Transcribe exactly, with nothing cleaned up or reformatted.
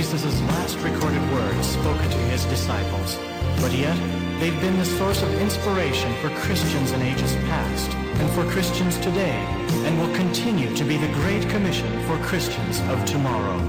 Jesus' last recorded words spoken to his disciples, but yet they've been the source of inspiration for Christians in ages past and for Christians today, and will continue to be the Great Commission for Christians of tomorrow.